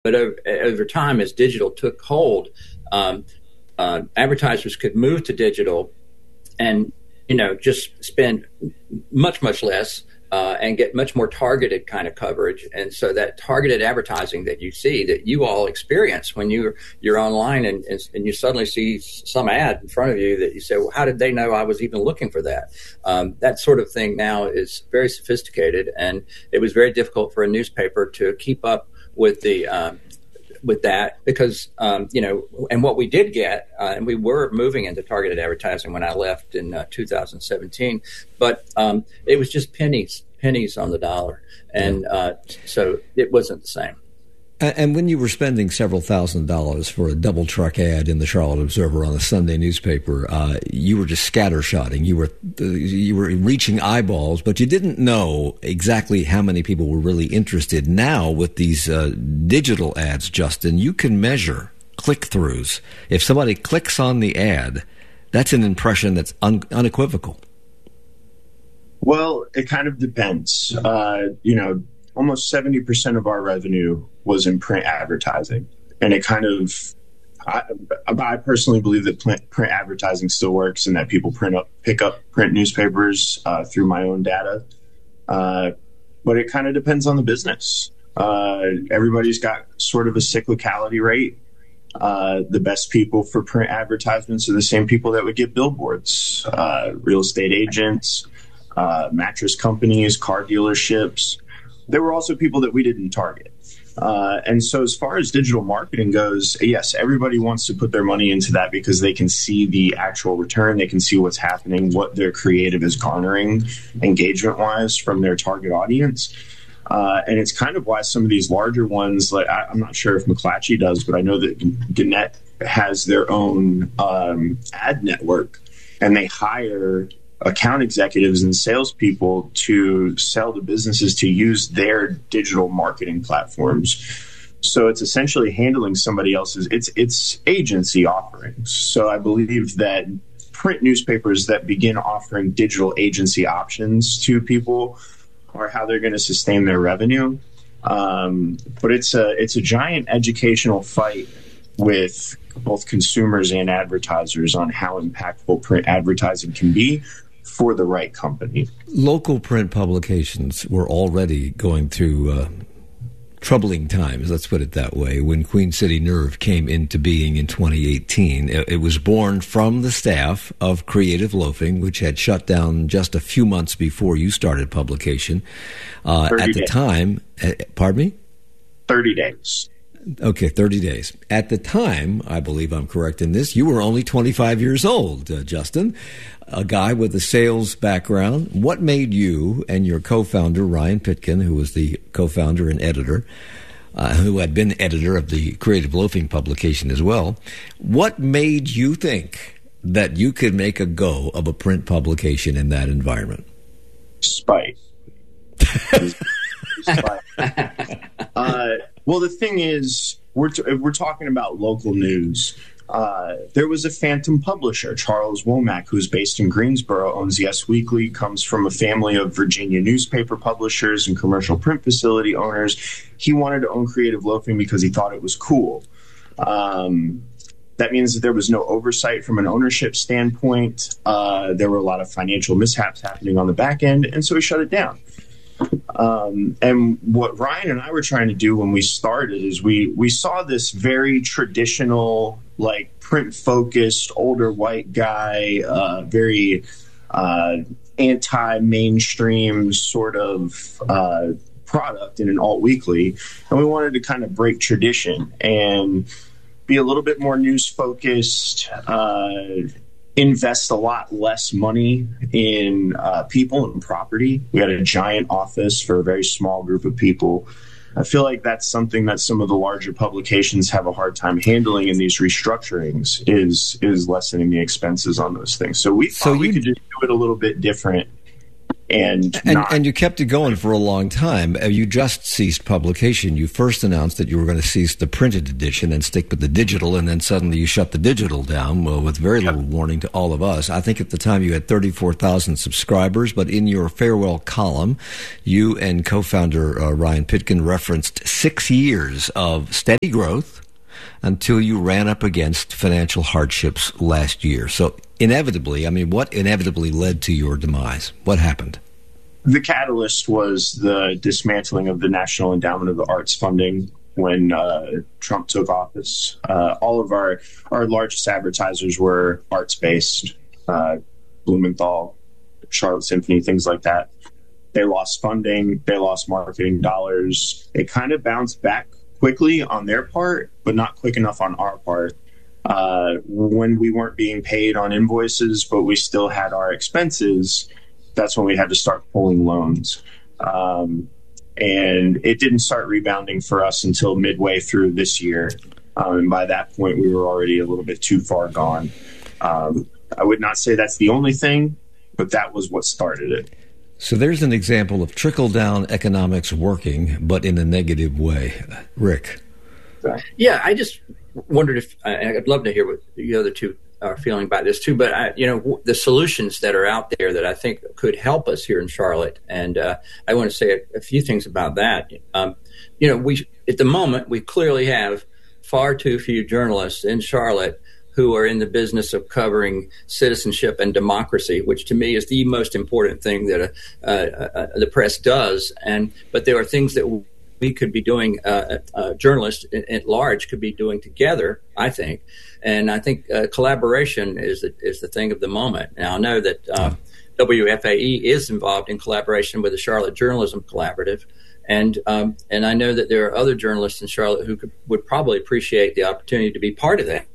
But over time, as digital took hold, advertisers could move to digital and, just spend much less and get much more targeted kind of coverage. And so that targeted advertising that you see, that you all experience when you're online and you suddenly see some ad in front of you that you say, well, how did they know I was even looking for that? That sort of thing now is very sophisticated, and it was very difficult for a newspaper to keep up with with that because, and what we did get, and we were moving into targeted advertising when I left in 2017, but it was just pennies on the dollar. And so it wasn't the same. And when you were spending several $1,000s for a double truck ad in the Charlotte Observer on a Sunday newspaper, you were just scattershotting. You were reaching eyeballs, but you didn't know exactly how many people were really interested. Now, with these digital ads, Justin, you can measure click-throughs. If somebody clicks on the ad, that's an impression that's unequivocal. Well, it kind of depends. Almost 70% of our revenue was in print advertising. And it kind of, I personally believe that print advertising still works and that people pick up print newspapers through my own data. But it kind of depends on the business. Everybody's got sort of a cyclicality rate. The best people for print advertisements are the same people that would get billboards, real estate agents, mattress companies, car dealerships. There were also people that we didn't target. And so as far as digital marketing goes, yes, everybody wants to put their money into that because they can see the actual return. They can see what's happening, what their creative is garnering engagement-wise from their target audience. And it's kind of why some of these larger ones, like I'm not sure if McClatchy does, but I know that Gannett has their own ad network, and they hire account executives and salespeople to sell to businesses to use their digital marketing platforms. So it's essentially handling somebody else's, it's agency offerings. So I believe that print newspapers that begin offering digital agency options to people are how they're going to sustain their revenue. But it's a giant educational fight with both consumers and advertisers on how impactful print advertising can be for the right company. Local print publications were already going through troubling times, let's put it that way. When Queen City Nerve came into being in 2018, it was born from the staff of Creative Loafing, which had shut down just a few months before you started publication. At the time, pardon me? 30 days. Okay, 30 days. At the time, I believe I'm correct in this, you were only 25 years old, Justin, a guy with a sales background. What made you and your co-founder, Ryan Pitkin, who was the co-founder and editor, who had been editor of the Creative Loafing publication as well, what made you think that you could make a go of a print publication in that environment? Spite. Well, the thing is, if we're talking about local news, there was a phantom publisher, Charles Womack, who's based in Greensboro, owns Yes Weekly, comes from a family of Virginia newspaper publishers and commercial print facility owners. He wanted to own Creative Loafing because he thought it was cool. That means that there was no oversight from an ownership standpoint. There were a lot of financial mishaps happening on the back end, and so he shut it down. And what Ryan and I were trying to do when we started is we saw this very traditional, like print-focused, older white guy, very anti-mainstream sort of product in an alt-weekly. And we wanted to kind of break tradition and be a little bit more news-focused, invest a lot less money in people and property. We had a giant office for a very small group of people. I feel like that's something that some of the larger publications have a hard time handling in these restructurings is lessening the expenses on those things. So we thought we could just do it a little bit different And you kept it going for a long time. You just ceased publication. You first announced that you were going to cease the printed edition and stick with the digital, and then suddenly you shut the digital down with very little warning to all of us. I think at the time you had 34,000 subscribers, but in your farewell column, you and co-founder Ryan Pitkin referenced 6 years of steady growth until you ran up against financial hardships last year. So inevitably, what inevitably led to your demise? What happened? The catalyst was the dismantling of the National Endowment of the Arts funding when Trump took office. All of our largest advertisers were arts-based, Blumenthal, Charlotte Symphony, things like that. They lost funding. They lost marketing dollars. It kind of bounced back quickly on their part, but not quick enough on our part. When we weren't being paid on invoices, but we still had our expenses, that's when we had to start pulling loans. And it didn't start rebounding for us until midway through this year. And by that point, we were already a little bit too far gone. I would not say that's the only thing, but that was what started it. So there's an example of trickle-down economics working, but in a negative way. Rick? Yeah, I just wondered if I'd love to hear what the other two are feeling about this too. But the solutions that are out there that I think could help us here in Charlotte, and I want to say a few things about that. We at the moment we clearly have far too few journalists in Charlotte who are in the business of covering citizenship and democracy, which to me is the most important thing that the press does. But there are things that we could be doing, journalists at large could be doing together, I think. And I think collaboration is the thing of the moment. Now, I know that WFAE is involved in collaboration with the Charlotte Journalism Collaborative. And I know that there are other journalists in Charlotte who would probably appreciate the opportunity to be part of that.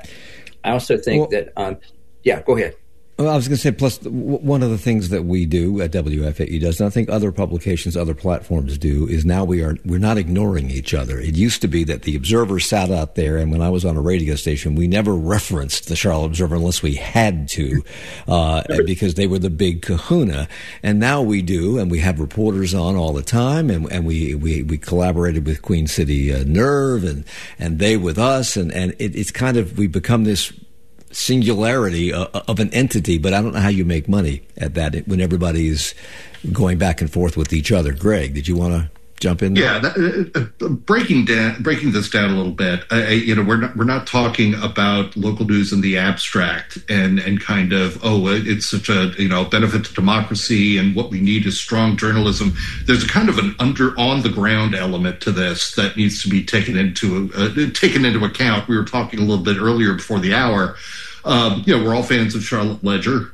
I also think that, go ahead. Well, I was going to say, plus one of the things that we do at WFAE does, and I think other publications, other platforms do, is now we're not ignoring each other. It used to be that the Observer sat out there, and when I was on a radio station, we never referenced the Charlotte Observer unless we had to, because they were the big kahuna. And now we do, and we have reporters on all the time, and we collaborated with Queen City Nerve, and they with us, and it's kind of, we become this singularity of an entity, but I don't know how you make money at that when everybody's going back and forth with each other. Greg, did you want to jump in there? Yeah, breaking this down a little bit. We're not talking about local news in the abstract and kind of it's such a benefit to democracy and what we need is strong journalism. There's a kind of an on the ground element to this that needs to be taken into account. We were talking a little bit earlier before the hour. We're all fans of Charlotte Ledger.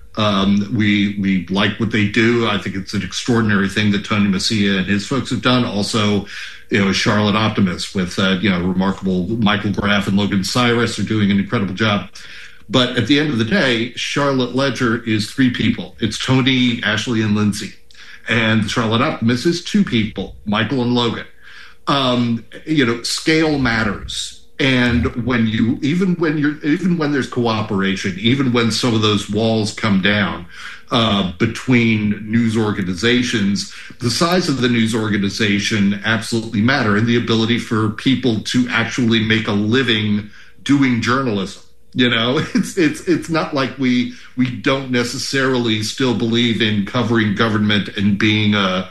We like what they do. I think it's an extraordinary thing that Tony Messia and his folks have done. Also, Charlotte Optimist with remarkable Michael Graff and Logan Cyrus are doing an incredible job. But at the end of the day, Charlotte Ledger is three people. It's Tony, Ashley, and Lindsay. And Charlotte Optimist is two people, Michael and Logan. Scale matters. And even when there's cooperation, even when some of those walls come down between news organizations, the size of the news organization absolutely matter, and the ability for people to actually make a living doing journalism. It's not like we don't necessarily still believe in covering government and being a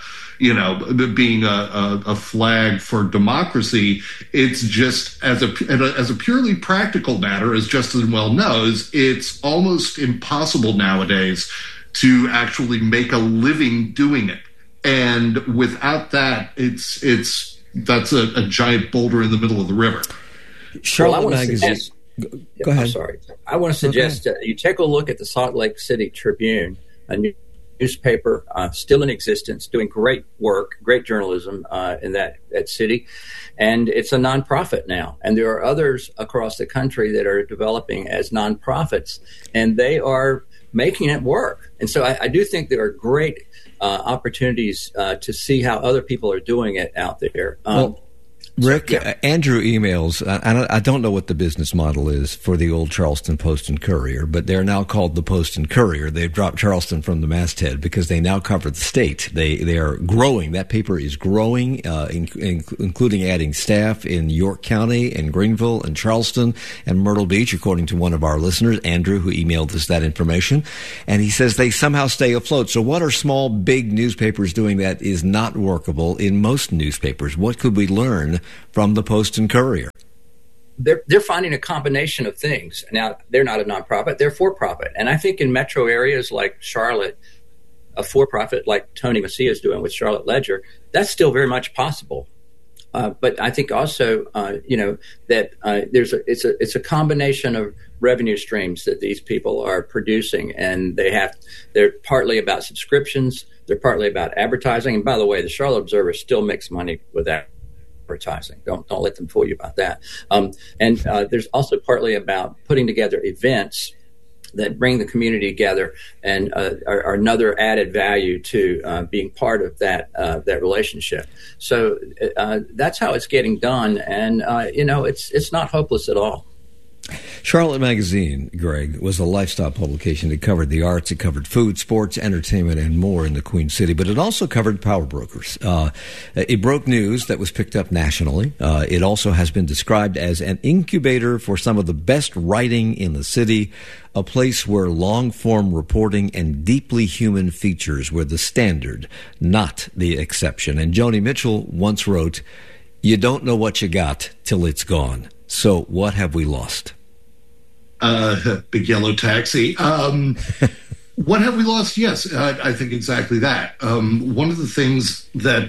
flag for democracy. It's just as a purely practical matter, as Justin well knows, it's almost impossible nowadays to actually make a living doing it. And without that, that's a giant boulder in the middle of the river. Charlotte Magazine. Go ahead. I'm sorry. I want to suggest you take a look at the Salt Lake City Tribune, a newspaper still in existence, doing great work, great journalism in that city. And it's a nonprofit now. And there are others across the country that are developing as nonprofits, and they are making it work. And so I do think there are great opportunities to see how other people are doing it out there. Rick, Andrew emails, I don't know what the business model is for the old Charleston Post and Courier, but they're now called the Post and Courier. They've dropped Charleston from the masthead because they now cover the state. They are growing. That paper is growing, including adding staff in York County and Greenville and Charleston and Myrtle Beach, according to one of our listeners, Andrew, who emailed us that information. And he says they somehow stay afloat. So what are small, big newspapers doing that is not workable in most newspapers? What could we learn from the Post and Courier? They're finding a combination of things. Now, they're not a nonprofit, they're for-profit. And I think in metro areas like Charlotte, a for-profit like Tony Messia is doing with Charlotte Ledger, that's still very much possible. But I think also, that it's a combination of revenue streams that these people are producing, and they're partly about subscriptions, they're partly about advertising. And by the way, the Charlotte Observer still makes money with that. Advertising. Don't let them fool you about that. And there's also partly about putting together events that bring the community together and are another added value to being part of that relationship. So that's how it's getting done, and it's not hopeless at all. Charlotte Magazine, Greg, was a lifestyle publication. It covered the arts, it covered food, sports, entertainment, and more in the Queen City, but it also covered power brokers. It broke news that was picked up nationally. It also has been described as an incubator for some of the best writing in the city, a place where long-form reporting and deeply human features were the standard, not the exception. And Joni Mitchell once wrote, "You don't know what you got till it's gone." So what have we lost? Big yellow taxi. What have we lost? Yes, I think exactly that. One of the things that,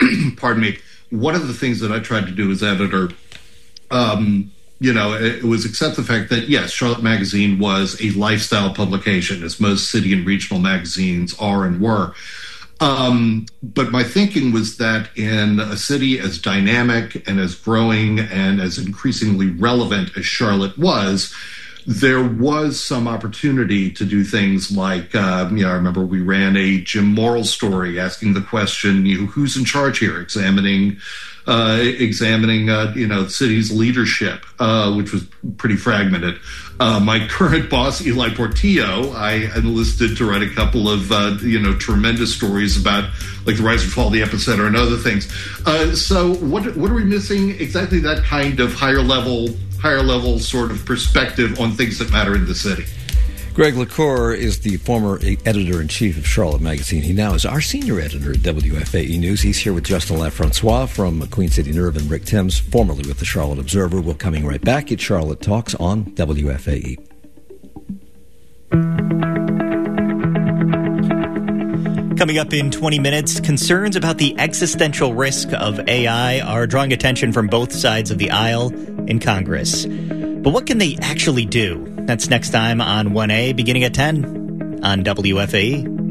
one of the things that I tried to do as editor, it was accept the fact that, yes, Charlotte Magazine was a lifestyle publication, as most city and regional magazines are and were. But my thinking was that in a city as dynamic and as growing and as increasingly relevant as Charlotte was, there was some opportunity to do things like, I remember we ran a Jim Morrill story asking the question, who's in charge here, examining the city's leadership, which was pretty fragmented. My current boss, Eli Portillo, I enlisted to write a couple of, tremendous stories about like the rise and fall of the epicenter and other things. So what are we missing? Exactly that kind of higher level sort of perspective on things that matter in the city. Greg LaCour is the former editor-in-chief of Charlotte Magazine. He now is our senior editor at WFAE News. He's here with Justin LaFrancois from Queen City Nerve and Rick Thames, formerly with the Charlotte Observer. We're coming right back at Charlotte Talks on WFAE. Coming up in 20 minutes, concerns about the existential risk of AI are drawing attention from both sides of the aisle in Congress. But what can they actually do? That's next time on 1A, beginning at 10 on WFAE.